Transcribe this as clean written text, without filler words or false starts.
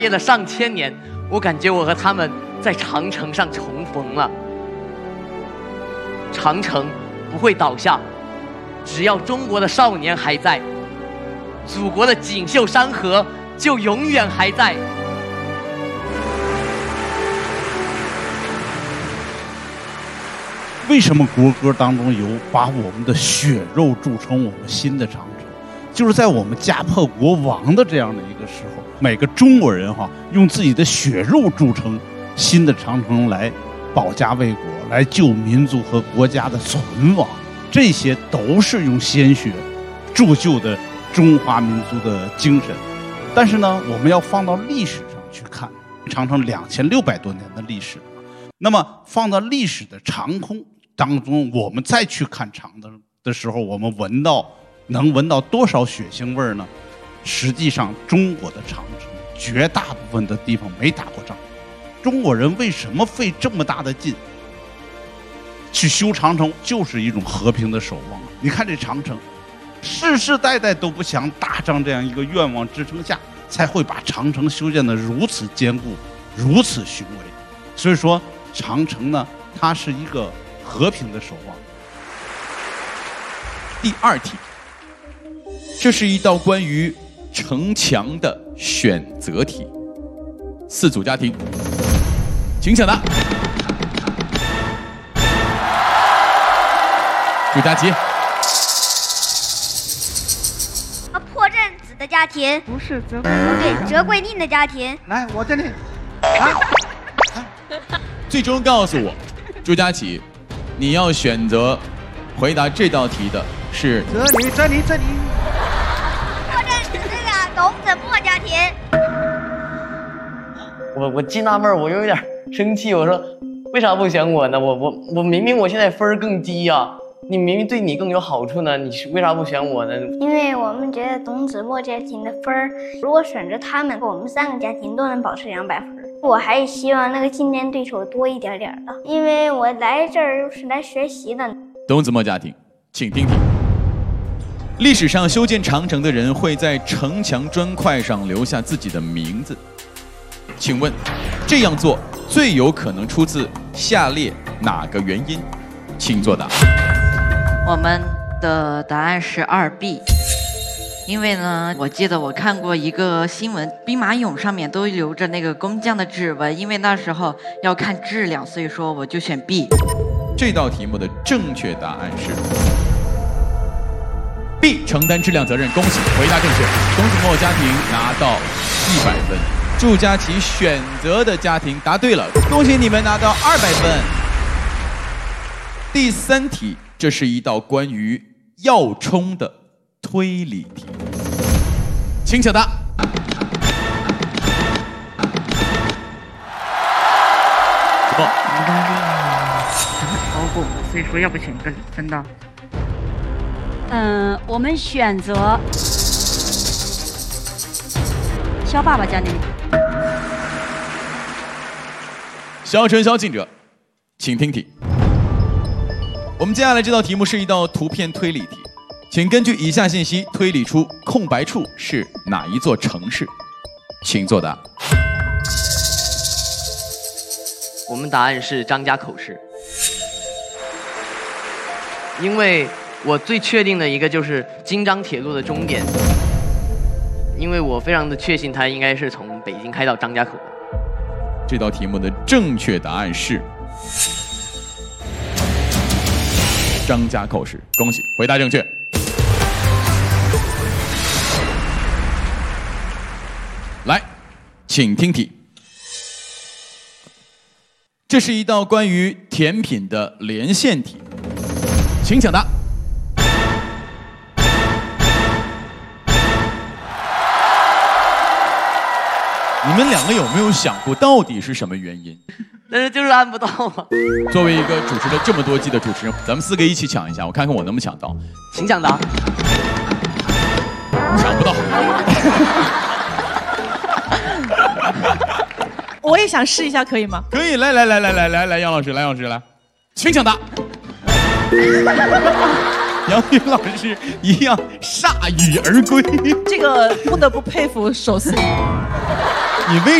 练了上千年，我感觉我和他们在长城上重逢了。长城不会倒下，只要中国的少年还在，祖国的锦绣山河就永远还在。 为什么国歌当中有把我们的血肉铸成我们新的长城？就是在我们家破国亡的这样的一个时候，每个中国人用自己的血肉铸成新的长城来保家卫国，来救民族和国家的存亡，这些都是用鲜血铸就的中华民族的精神。但是呢，我们要放到历史上去看，长城2600多年的历史，那么放到历史的长空当中，我们再去看长城的时候，我们能闻到多少血腥味呢？实际上，中国的长城绝大部分的地方没打过仗。中国人为什么费这么大的劲去修长城？就是一种和平的守望。你看这长城，世世代代都不想打仗，这样一个愿望支撑下，才会把长城修建得如此坚固，如此雄伟。所以说，长城呢，它是一个和平的守望。 第二题，这是一道关于城墙的选择题，4组家庭，请抢答。朱佳琪， 破阵子的家庭不是折对，折桂宁的家庭。 来，我这里。 最终告诉我，朱佳琪，你要选择回答这道题的是这里。 破阵子的董子墨家庭。 我既纳闷，我又有点生气。我说，为啥不选我呢？我明明我现在分儿更低呀、你明明对你更有好处呢，你为啥不选我呢？ 因为我们觉得董子墨家庭的分儿，如果选择他们，我们3个家庭都能保持200分。我还希望那个竞争对手多一点点的，因为我来这儿是来学习的。 董子墨家庭，请听题。历史上修建长城的人会在城墙砖块上留下自己的名字，请问这样做最有可能出自下列哪个原因？请作答。 我们的答案是2B， 因为呢，我记得我看过一个新闻，兵马俑上面都留着那个工匠的指纹，因为那时候要看质量，所以说我就选 B。 这道题目的正确答案是 B， 承担质量责任。恭喜，回答正确。董子墨家庭拿到100分，祝佳琪选择的家庭答对了，恭喜你们拿到200分。第3题，这是一道关于要冲的推理题，请抢答。 意大利怎么超过我？所以说要不选个真的。 我们选择肖爸爸家庭。 小陈肖记者，请听题。我们接下来这道题目是一道图片推理题，请根据以下信息推理出空白处是哪一座城市，请作答。 我们答案是张家口市，因为我最确定的一个就是京张铁路的终点，因为我非常的确信它应该是从北京开到张家口的。 这道题目的正确答案是张家口市，恭喜，回答正确。来，请听题。这是一道关于甜品的连线题，请抢答。你们2个有没有想过到底是什么原因？ 但是就是按不到嘛。 作为一个主持了这么多季的主持人，咱们4个一起抢一下，我看看我能不能抢到。 请抢答。 抢不到。 我也想试一下，可以吗？ 可以，来，杨老师，来，请抢答。杨云老师一样铩羽而归。 这个不得不佩服手速。 你为